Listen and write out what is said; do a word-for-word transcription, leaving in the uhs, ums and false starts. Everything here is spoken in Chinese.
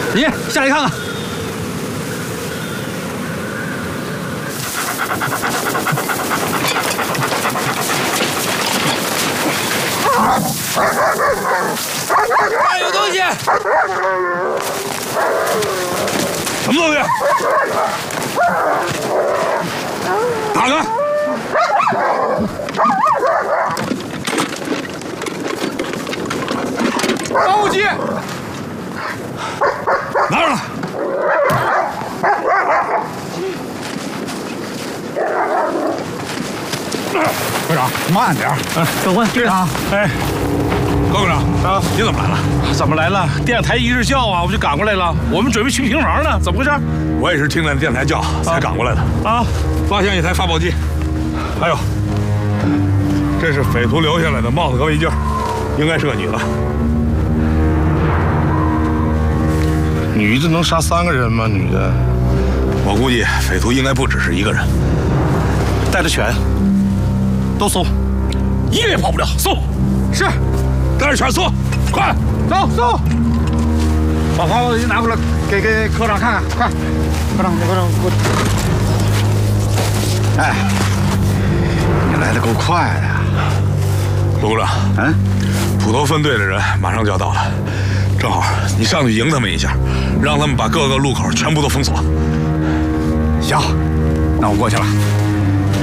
你下来看看。 哎，有东西！ 什么东西？打开！ 防护机， 拿上来！ 科长，慢点。嗯，长官，队长。 哎，高科长啊，你怎么来了？ 怎么来了？电台一日叫啊，我就赶过来了。我们准备去平房呢，怎么回事？ 我也是听见电台叫才赶过来的。 啊， 发现一台发报机，还有，这是匪徒留下来的帽子和围巾，应该是个女的。 女的能杀三个人吗？女的， 我估计匪徒应该不只是一个人。 带着犬，都搜，一个也跑不了。搜， 是， 带着犬搜，快走走。把防护机拿过来，给给科长看看，快，科长，科长，我。哎，你来的够快的呀， 卢科长。 嗯， 普陀分队的人马上就要到了，正好你上去迎他们一下，让他们把各个路口全部都封锁。 行，那我过去了。